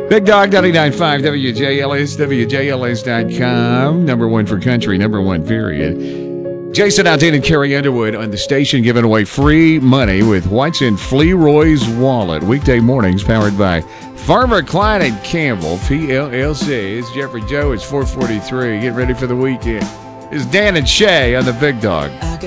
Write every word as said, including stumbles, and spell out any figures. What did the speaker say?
Big Dog ninety-nine point five W J L S, W J L S dot com. Number one for country, number one, period. Jason Aldean and Carrie Underwood on the station giving away free money with what's in Flearoy's wallet. Weekday mornings powered by Farmer Klein and Campbell, P L L C. It's Jeffrey Joe. It's four forty-three. Get ready for the weekend. It's Dan and Shay on the Big Dog.